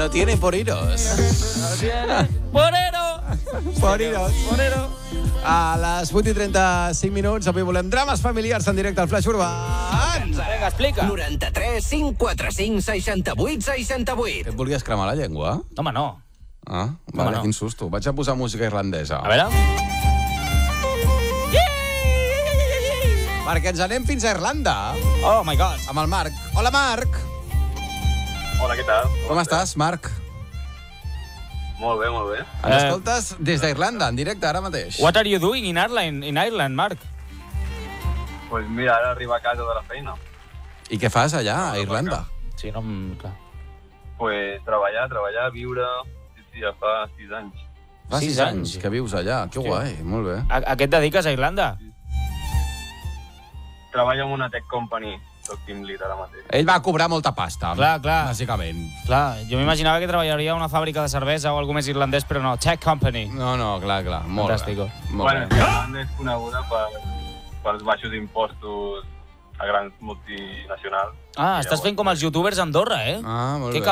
tiene por iros. Por iros. A les 8:35 minuts, avui volem drames familiars en directe al Flash Urban. Vinga, explica. 93 545 68 68. Et volies cremar la llengua? Home, no. Ah, vale, no. quin susto. Vaig a posar música irlandesa. A veure. Perquè ens anem fins a Irlanda Oh, my God. amb el Marc. Hola, Marc. Hola, què tal? Com estàs, Marc? Molt bé, molt bé. Ens escoltes des d'Irlanda, en directe, ara mateix. What are you doing in Ireland, Marc? Pues mira, ara arriba a casa de la feina. I què fas allà, a Irlanda? Sí, no... Clar. Pues treballar, viure... Sí, ja fa 6 anys. Fa 6 6 anys anys. que vius allà. Que guai, molt bé. A què et dediques a Irlanda? Treballo en una tech company. Soc team lead ara mateix. Ell va cobrar molta pasta, Clar. bàsicament. Clar, jo m'imaginava que treballaria a una fàbrica de cervesa o alguna més irlandès, però no, Tech Company. No, clar, molt Fantàstico. bé. Molt Bueno, bé. Irlanda és coneguda pels baixos impostos a grans multinacionals. Ah, estàs fent com els youtubers a Andorra, eh? Ah, molt Que bé.